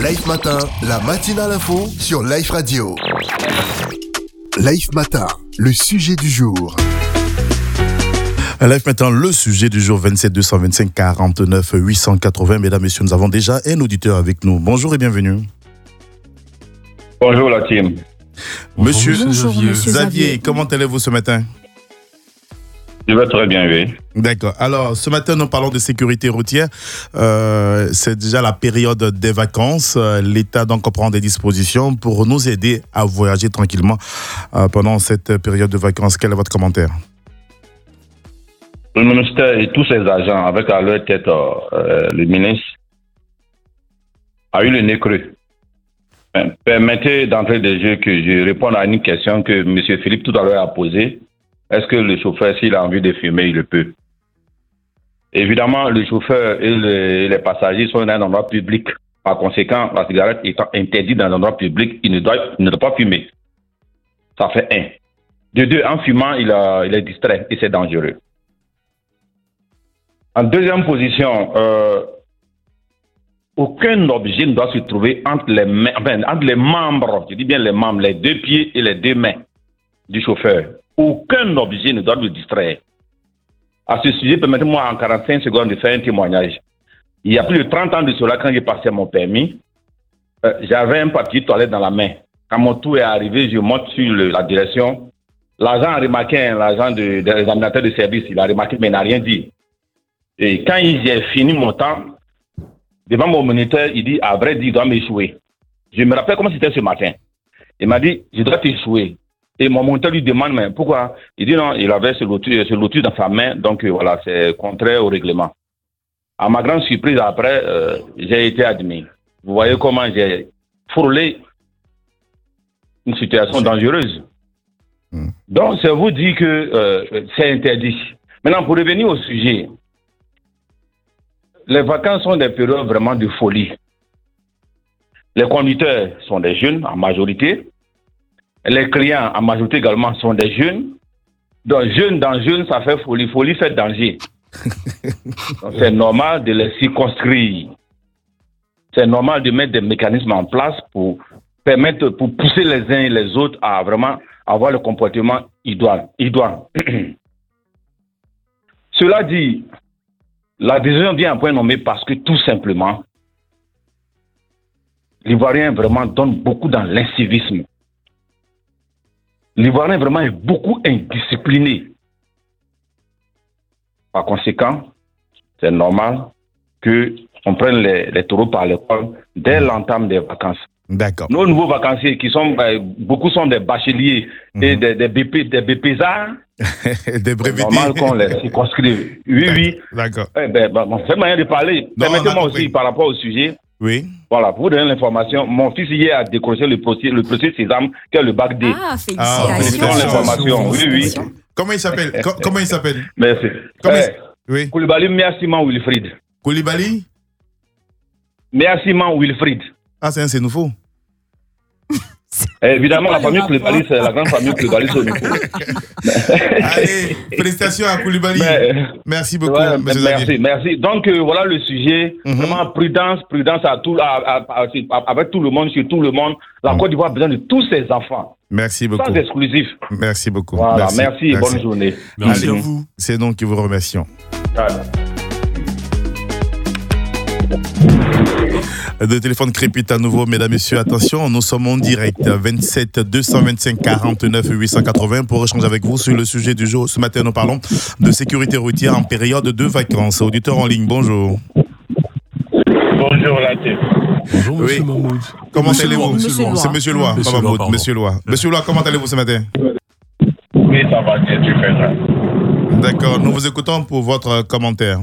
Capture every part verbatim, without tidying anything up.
Life Matin, la matinale info sur Life Radio. Life Matin, le sujet du jour. Life Matin, le sujet du jour vingt-sept deux cent vingt-cinq quarante-neuf huit cent quatre-vingts. Mesdames, Messieurs, nous avons déjà un auditeur avec nous. Bonjour et bienvenue. Bonjour la team. Monsieur, Bonjour, Xavier, monsieur Xavier, comment allez-vous ce matin? Je vais très bien, oui. D'accord. Alors, ce matin, nous parlons de sécurité routière. Euh, c'est déjà la période des vacances. L'État donc prend des dispositions pour nous aider à voyager tranquillement euh, pendant cette période de vacances. Quel est votre commentaire? Le ministère et tous ses agents, avec à leur tête euh, le ministre, a eu le nez creux. Permettez d'entrer des jeux que je réponde à une question que M. Philippe tout à l'heure a posée. Est-ce que le chauffeur, s'il a envie de fumer, il le peut? Évidemment, le chauffeur et, le, et les passagers sont dans un endroit public. Par conséquent, la cigarette étant interdite dans un endroit public, il ne doit, il ne doit pas fumer. Ça fait un. De deux, en fumant, il, a, il est distrait et c'est dangereux. En deuxième position, euh, aucun objet ne doit se trouver entre les, mains, enfin, entre les membres, je dis bien les membres, les deux pieds et les deux mains du chauffeur. Aucun objet ne doit le distraire. À ce sujet, permettez-moi en quarante-cinq secondes de faire un témoignage. Il y a plus de trente ans de cela, quand j'ai passé mon permis, euh, j'avais un papier toilette dans la main. Quand mon tour est arrivé, je monte sur le, la direction. L'agent a remarqué, hein, l'agent de, de l'examinateur de service, il a remarqué, mais il n'a rien dit. Et quand j'ai fini mon temps, devant mon moniteur, il dit, à vrai dire, il doit m'échouer. Je me rappelle comment c'était ce matin. Il m'a dit, je dois t'échouer. Et mon moniteur lui demande, mais pourquoi? Il dit non, il avait ce lotus, ce lotus dans sa main, donc euh, voilà, c'est contraire au règlement. À ma grande surprise, après, euh, j'ai été admis. Vous voyez comment j'ai frôlé une situation dangereuse. Mmh. Donc, ça vous dit que euh, c'est interdit. Maintenant, pour revenir au sujet, les vacances sont des périodes vraiment de folie. Les conducteurs sont des jeunes en majorité. Les clients, en majorité également, sont des jeunes. Donc, jeunes dans jeunes, ça fait folie. Folie fait danger. Donc, c'est normal de les circonscrire. C'est normal de mettre des mécanismes en place pour permettre, pour pousser les uns et les autres à vraiment avoir le comportement idoine. idoine. Cela dit, la décision vient à point nommé parce que tout simplement, l'Ivoirien vraiment donne beaucoup dans l'incivisme. L'Ivoirien vraiment est beaucoup indiscipliné. Par conséquent, c'est normal qu'on prenne les, les taureaux par le col dès l'entame des vacances. D'accord. Nos nouveaux vacanciers, qui sont, euh, beaucoup sont des bacheliers mm-hmm. et des, des, B P, des B P S A, des brevetés. C'est normal qu'on les circonscrive. Oui, oui. D'accord. Eh ben, bon, c'est manière de parler. Non, permettez-moi aussi, par rapport au sujet. Oui. Voilà, pour vous donner l'information, mon fils hier a décroché le procès, le procès Sésame, qui est le bac D. Ah, félicitations. Ah, l'information. Oui, oui. Comment il s'appelle? Comment il s'appelle? Merci. Comment eh, il... Oui. Koulibaly Miassiman Wilfried. Koulibaly Miassiman Wilfried. Ah, c'est un c'est nouveau. Eh, évidemment, la famille Koulibaly, c'est la grande famille Koulibaly sur le Allez, félicitations à Koulibaly. Mais, merci beaucoup. Ouais, merci, merci. Donc, euh, voilà le sujet. Mm-hmm. Vraiment, prudence, prudence à tout, à, à, à, avec tout le monde, sur tout le monde. La mm. Côte d'Ivoire a besoin de tous ses enfants. Merci beaucoup. Sans exclusif. Merci beaucoup. Voilà, merci, merci, et merci. Bonne journée. Merci Allez, à vous. C'est donc que vous remercions. Voilà. Le téléphone crépite à nouveau, mesdames, messieurs, attention, nous sommes en direct, vingt-sept deux cent vingt-cinq quarante-neuf huit cent quatre-vingts pour échanger avec vous sur le sujet du jour. Ce matin, nous parlons de sécurité routière en période de vacances. Auditeur en ligne, bonjour. Bonjour, Latif. Bonjour, monsieur oui. Mahmoud. Comment allez-vous? C'est monsieur Lois, pas Mahmoud. Monsieur Lois. Monsieur Lois, comment allez-vous ce matin? Oui, ça va bien, tu fais ça. D'accord, nous vous écoutons pour votre commentaire.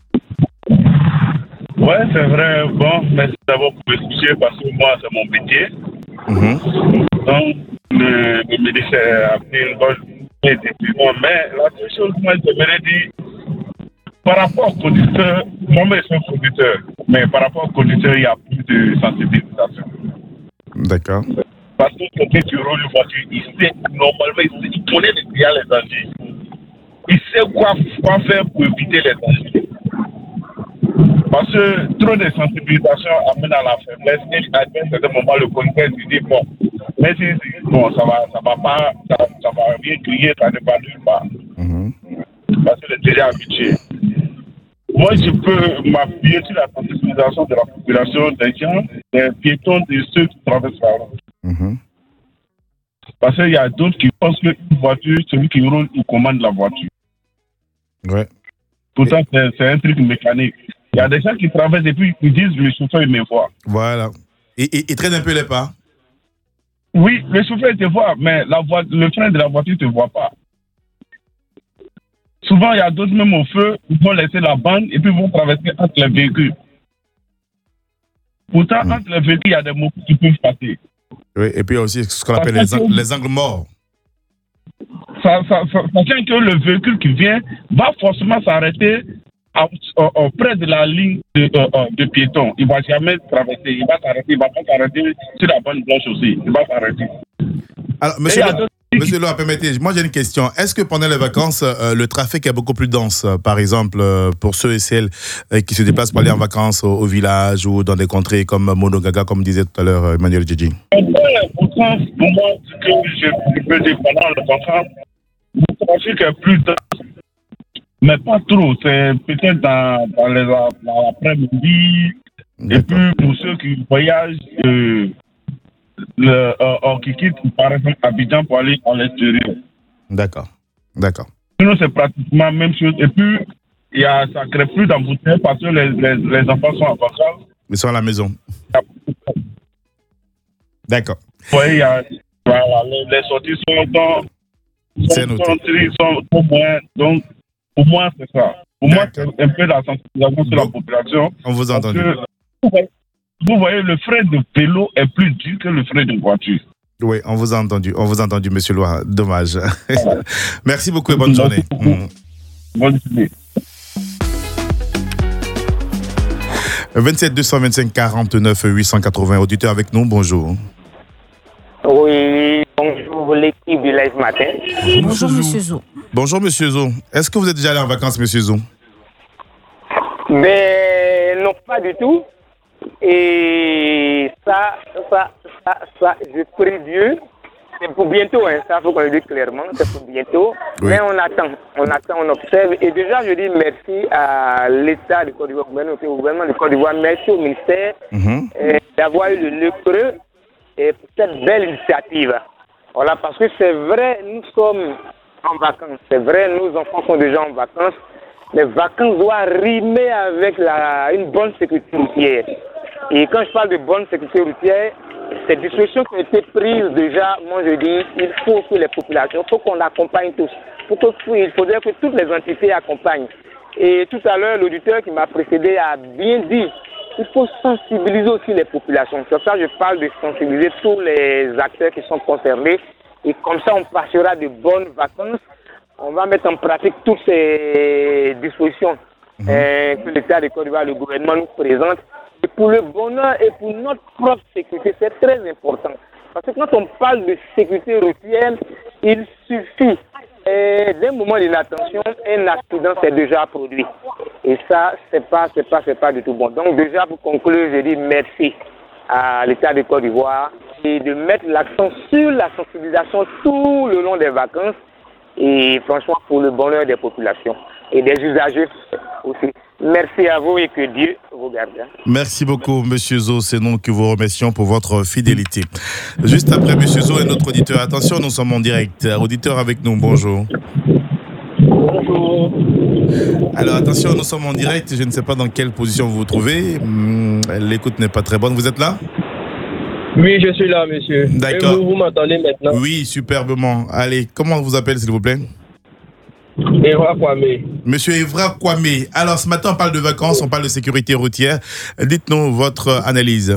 Ouais, c'est vrai. Bon, merci d'abord pour m'expliquer parce que moi, c'est mon métier. Mm-hmm. Donc, le, le ministère a pris une bonne décision. Mais la seule chose que moi, j'aimerais dire, par rapport au conducteur, moi-même, je suis un conducteur, mais par rapport au conducteur, il y a plus de sensibilisation. D'accord. Parce que quelqu'un qui roule une voiture, il sait, normalement, il, sait, il connaît déjà les dangers. Il sait quoi, quoi faire pour éviter les dangers. Parce que trop de sensibilisation amène à la faiblesse et à un certain moment, le commissaire se dit, bon, mais si, bon, ça va, ça va pas, ça, ça va rien crier, ça ne va nulle part. Mm-hmm. Parce qu'il est déjà habitué. Moi, je peux m'appuyer sur la sensibilisation de la population, des gens, des piétons, de ceux qui traversent la route. Mm-hmm. Parce qu'il y a d'autres qui pensent qu'une voiture, celui qui roule, il commande la voiture. Ouais. Pourtant, c'est, c'est un truc mécanique. Il y a des gens qui traversent et puis ils disent le chauffeur il me voit. Voilà. Et il traîne un peu les pas. Oui, le chauffeur te voit, mais la vo- le frein de la voiture ne te voit pas. Souvent, il y a d'autres même au feu, ils vont laisser la bande et puis vont traverser entre les véhicules. Pourtant, mmh. entre les véhicules, il y a des mots qui peuvent passer. Oui, et puis aussi ce qu'on appelle les, ang- les angles morts. Ça, ça, ça, ça tient que le véhicule qui vient va forcément s'arrêter à, à, à, près de la ligne de, de, de piéton. Il ne va jamais traverser. Il va s'arrêter. Il ne va pas s'arrêter sur la bande blanche aussi. Il va s'arrêter. Alors, monsieur, le, monsieur Loa, permettez, moi j'ai une question. Est-ce que pendant les vacances, euh, le trafic est beaucoup plus dense, euh, par exemple, euh, pour ceux et celles euh, qui se déplacent pour aller en vacances au, au village ou dans des contrées comme Monogaga, comme disait tout à l'heure euh, Emmanuel Djidji? Pourtant, pour moi, ce que je peux dire pendant le vacances, le trafic est plus dense, mais pas trop. C'est peut-être dans, dans, les, dans l'après-midi. Et puis, pour ceux qui voyagent, euh, le, euh, qui quittent, par exemple, Abidjan pour aller à l'extérieur. D'accord. D'accord. Sinon, c'est pratiquement la même chose. Et puis, il y a, ça ne crée plus d'embouteillage parce que les, les, les enfants sont en vacances. Ils sont à la maison. D'accord. Oui, il y a, voilà, les, les sorties sont dans. C'est noté. Sont, sont, sont moins, donc, pour moi, c'est ça. Pour moi, c'est un peu la sensibilisation sur la population. On vous a entendu. Que, vous voyez, le frein de vélo est plus dur que le frein de voiture. Oui, on vous a entendu. On vous a entendu, monsieur Loa. Dommage. Merci beaucoup et bonne journée. Mmh. Bonne journée. vingt-sept deux cent vingt-cinq quarante-neuf huit cent quatre-vingts, auditeur avec nous, bonjour. Oui, bonjour l'équipe du Live Matin. Bonjour, bonjour monsieur Zo. Bonjour monsieur Zo. Est-ce que vous êtes déjà allé en vacances, monsieur Zo? Mais non, pas du tout. Et ça, ça, ça, ça, je prie Dieu. C'est pour bientôt, hein, ça faut qu'on le dise clairement, c'est pour bientôt. Oui. Mais on attend, on attend, on observe. Et déjà, je dis merci à l'État du Côte d'Ivoire, au gouvernement du Côte d'Ivoire, merci au ministère mm-hmm. euh, d'avoir eu le lieu creux et pour cette belle initiative. Voilà, parce que c'est vrai, nous sommes en vacances. C'est vrai, nos enfants sont déjà en vacances. Les vacances doivent rimer avec la, une bonne sécurité routière. Et quand je parle de bonne sécurité routière, ces dispositions qui ont été prises déjà, moi je dis, il faut que les populations, il faut qu'on accompagne tous. Faut que, il faudrait que toutes les entités accompagnent. Et tout à l'heure, l'auditeur qui m'a précédé a bien dit, il faut sensibiliser aussi les populations. C'est pour ça que je parle de sensibiliser tous les acteurs qui sont concernés. Et comme ça, on passera de bonnes vacances. On va mettre en pratique toutes ces dispositions mmh. euh, que l'État de Côte d'Ivoire, le gouvernement nous présente. Et pour le bonheur et pour notre propre sécurité, c'est très important. Parce que quand on parle de sécurité routière, il suffit euh, d'un moment d'inattention, un accident s'est déjà produit. Et ça, c'est pas, c'est pas, c'est pas du tout bon. Donc déjà, pour conclure, je dis merci à l'État de Côte d'Ivoire et de mettre l'accent sur la sensibilisation tout le long des vacances. Et franchement, pour le bonheur des populations et des usagers aussi. Merci à vous et que Dieu vous garde. Merci beaucoup, monsieur Zo. C'est nous que vous remercions pour votre fidélité. Juste après monsieur Zo et notre auditeur. Attention, nous sommes en direct. Auditeur avec nous, bonjour. Bonjour. Alors attention, nous sommes en direct. Je ne sais pas dans quelle position vous vous trouvez. L'écoute n'est pas très bonne. Vous êtes là? Oui, je suis là, monsieur. D'accord. Vous, vous m'entendez maintenant? Oui, superbement. Allez, comment on vous appelle, s'il vous plaît? Evra Kwame. Monsieur Evra Kwame. Alors, ce matin, on parle de vacances, on parle de sécurité routière. Dites-nous votre analyse.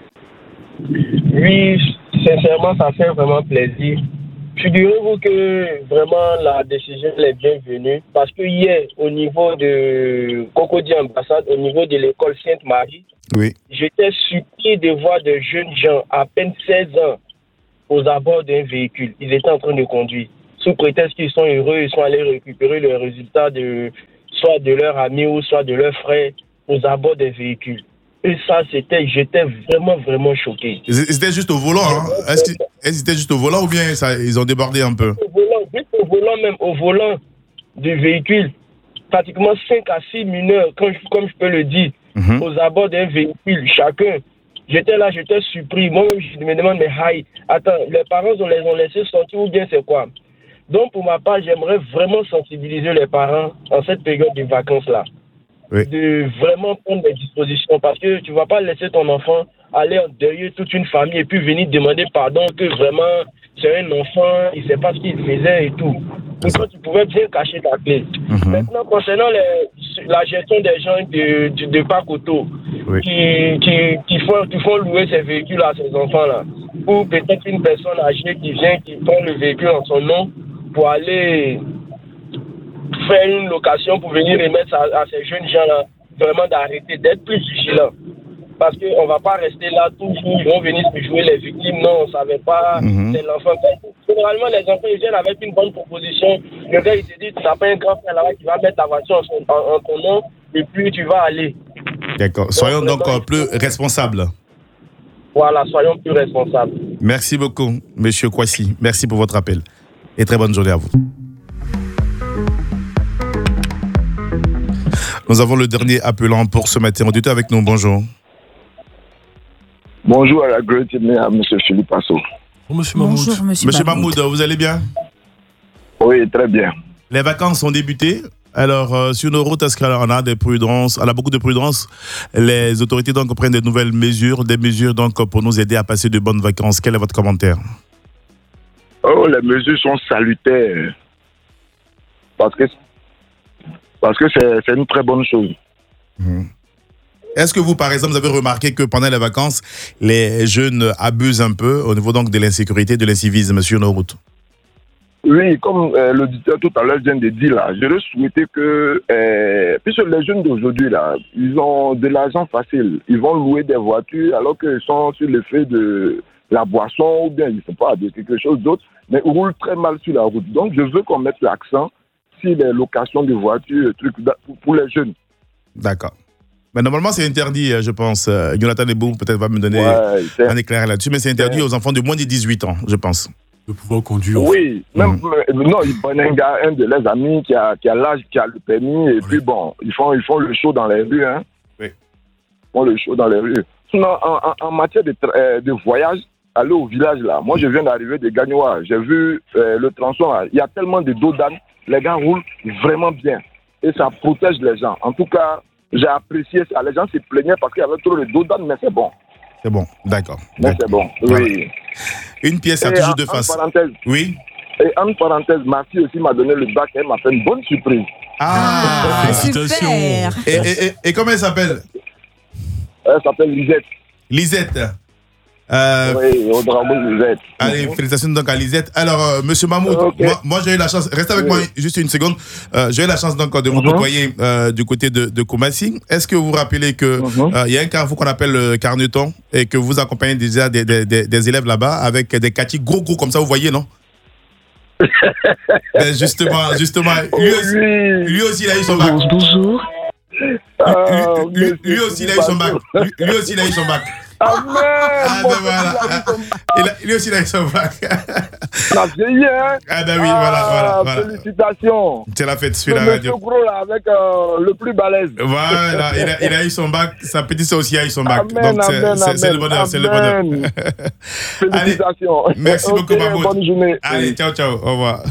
Oui, sincèrement, ça fait vraiment plaisir. Figurez-vous que vraiment la décision est bienvenue parce que hier, au niveau de Cocody Ambassade, au niveau de l'école Sainte-Marie, oui. j'étais surpris de voir de jeunes gens, à peine seize ans, aux abords d'un véhicule. Ils étaient en train de conduire. Sous prétexte qu'ils sont heureux, ils sont allés récupérer le résultat de soit de leur ami ou soit de leur frère aux abords des véhicules. Et ça, c'était, j'étais vraiment, vraiment choqué. C'était juste au volant, hein? Est-ce que c'était juste au volant ou bien ça, ils ont débordé un peu? Au volant, juste au volant même, au volant du véhicule. Pratiquement cinq à six mineurs, comme, comme je peux le dire, mm-hmm. aux abords d'un véhicule, chacun. J'étais là, j'étais surpris. Moi-même, je me demande, mais aïe, attends, les parents on les ont laissés sortir ou bien c'est quoi? Donc, pour ma part, j'aimerais vraiment sensibiliser les parents en cette période de vacances-là. Oui. De vraiment prendre des dispositions. Parce que tu ne vas pas laisser ton enfant aller en deuil toute une famille et puis venir demander pardon que vraiment c'est un enfant, il ne sait pas ce qu'il faisait et tout. Pourtant, tu pouvais bien cacher ta clé. Mm-hmm. Maintenant, concernant les, la gestion des gens de, de, de Pakoto, oui. qui, qui, qui, font, qui font louer ces véhicules à ces enfants-là, ou peut-être une personne âgée qui vient, qui prend le véhicule en son nom pour aller faire une location pour venir remettre à, à ces jeunes gens-là, vraiment d'arrêter, d'être plus vigilants. Parce qu'on ne va pas rester là toujours, ils vont venir se jouer les victimes. Non, on ne savait pas, mm-hmm. c'est l'enfant. Généralement, les enfants, ils viennent avec une bonne proposition. Le gars, il te dit, tu n'as pas un grand frère là-bas qui va mettre ta voiture en, son, en, en ton nom, et puis tu vas aller. D'accord. Soyons donc, donc plus responsables. Voilà, soyons plus responsables. Merci beaucoup, Monsieur Kwasi. Merci pour votre appel. Et très bonne journée à vous. Nous avons le dernier appelant pour ce matin. On est avec nous. Bonjour. Bonjour à la Great et à M. Philippe Asso. Bonjour, Monsieur Mahmoud. Bonjour, Monsieur, Monsieur Mahmoud, vous allez bien? Oui, très bien. Les vacances ont débuté. Alors, euh, sur nos routes, est-ce qu'on a des prudences? On a beaucoup de prudence. Les autorités donc prennent de nouvelles mesures, des mesures donc pour nous aider à passer de bonnes vacances. Quel est votre commentaire? Oh, les mesures sont salutaires. Parce que, parce que c'est, c'est une très bonne chose. Mmh. Est-ce que vous, par exemple, vous avez remarqué que pendant les vacances, les jeunes abusent un peu au niveau donc de l'insécurité, de l'incivisme sur nos routes? Oui, comme euh, l'auditeur tout à l'heure vient de dire là, j'aurais souhaité que, euh, puisque les jeunes d'aujourd'hui là, ils ont de l'argent facile, ils vont louer des voitures alors qu'ils sont sur l'effet de la boisson ou bien, je ne sais pas, de quelque chose d'autre, mais ils roulent très mal sur la route. Donc, je veux qu'on mette l'accent sur les locations de voitures, trucs pour les jeunes. D'accord. Mais normalement, c'est interdit, je pense. Jonathan Ebou peut-être va me donner ouais, un éclairage là-dessus, mais c'est interdit c'est... aux enfants de moins de dix-huit ans, je pense. De pouvoir conduire. Oui, même, mmh. non, ils prennent un gars, un de leurs amis qui a, qui a l'âge, qui a le permis, et oui. puis bon, ils font, ils font le show dans les rues. Hein. Oui. Ils font le show dans les rues. Sinon, en, en, en matière de, euh, de voyage, aller au village là, moi je viens d'arriver de Gagnoa, j'ai vu euh, le tronçon là, il y a tellement de dos d'âne, les gars roulent vraiment bien, et ça protège les gens. En tout cas, j'ai apprécié ça. Les gens se plaignaient parce qu'il y avait trop de dos d'âne, mais c'est bon. C'est bon, d'accord. Mais d'accord. c'est bon, voilà. Oui. Une pièce a et toujours deux faces. Oui. Et en parenthèse, ma fille aussi m'a donné le bac, elle m'a fait une bonne surprise. Ah, ah félicitations. Et, et, et, et comment elle s'appelle? Elle s'appelle Lisette. Lisette. Euh, oui, au drapeau Lisette. Allez, félicitations donc à Lisette. Alors, euh, Monsieur Mahmoud, okay. moi, moi j'ai eu la chance, restez avec oui. moi juste une seconde, euh, j'ai eu la chance donc de vous uh-huh. côtoyer euh, du côté de, de Koumassi. Est-ce que vous vous rappelez qu'il uh-huh. euh, y a un carrefour qu'on appelle le Carneton et que vous accompagnez déjà des, des, des, des élèves là-bas avec des kachis gros gros comme ça, vous voyez, non? Ben justement, justement, lui aussi, lui aussi il a eu son bac. Bonjour. Uh, lui, lui, lui aussi il a eu son bac. Lui, lui aussi il a eu son bac. Amen. Ah ben voilà. Il a, lui aussi il a eu son bac. Ça vieillit, hein? Ah ben oui, ah, voilà, voilà, voilà. Félicitations. C'est la fête sur la radio. Gros là avec euh, le plus balèze. Voilà, il a, il a eu son bac. Sa petite sœur aussi a eu son bac. Amen, donc c'est, amen, c'est, c'est le bonheur, amen. c'est le bonheur. Félicitations. Allez, merci okay, beaucoup, Mahmoud. Bonne journée. Allez, ciao, ciao. Au revoir.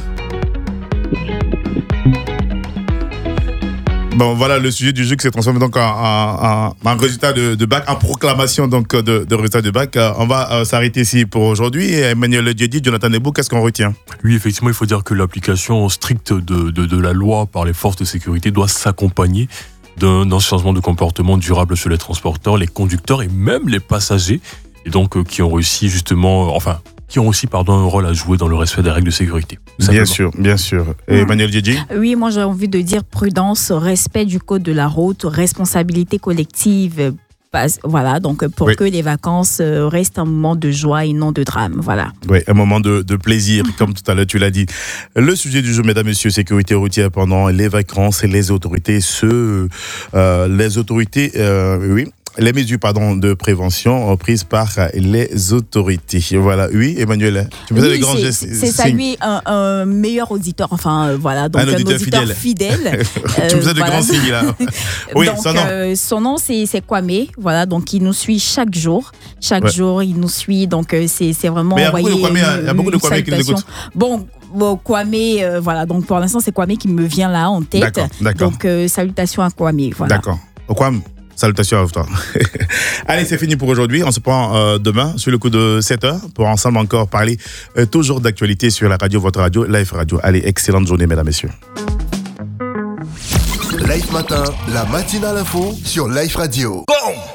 Bon, voilà le sujet du jeu qui s'est transformé donc en, en, en résultat de, de bac, en proclamation donc de, de résultat de bac. On va euh, s'arrêter ici pour aujourd'hui. Emmanuel Diedi, Jonathan Ebou, qu'est-ce qu'on retient? Oui, effectivement, il faut dire que l'application stricte de, de, de la loi par les forces de sécurité doit s'accompagner d'un, d'un changement de comportement durable chez les transporteurs, les conducteurs et même les passagers, et donc euh, qui ont réussi justement, euh, enfin, qui ont aussi pardon, un rôle à jouer dans le respect des règles de sécurité. Bien sûr, bien sûr. Et Emmanuel Diedi? Oui, moi j'ai envie de dire prudence, respect du code de la route, responsabilité collective, Parce, voilà, donc pour oui. que les vacances euh, restent un moment de joie et non de drame. Voilà. Oui, un moment de, de plaisir, comme tout à l'heure tu l'as dit. Le sujet du jour, mesdames, messieurs, sécurité routière pendant les vacances et les autorités, ce, euh, les autorités, euh, oui. Les mesures pardon, de prévention prises par les autorités. Voilà, oui, Emmanuel, tu faisais oui, des grands c'est, gestes. C'est saluer un, un meilleur auditeur, enfin euh, voilà, donc un auditeur, un auditeur fidèle. fidèle euh, tu faisais des voilà. grands signes là. Oui, donc, son nom. Euh, son nom c'est, c'est Kwame, voilà, donc il nous suit chaque jour. Chaque ouais. jour, il nous suit, donc euh, c'est, c'est vraiment. Mais il y a beaucoup de Kwame, il y a beaucoup de Kwame qui nous écoutent. Bon. Bon, Kwame, euh, voilà, donc pour l'instant c'est Kwame qui me vient là en tête. D'accord, d'accord. Donc euh, salutations à Kwame, voilà. D'accord. Kwame. Salutations à toi. Allez, c'est fini pour aujourd'hui. On se prend euh, demain sur le coup de sept heures pour ensemble encore parler euh, toujours d'actualité sur la radio, votre radio, Life Radio. Allez, excellente journée, mesdames, messieurs. Life Matin, la matinale info sur Life Radio. Bon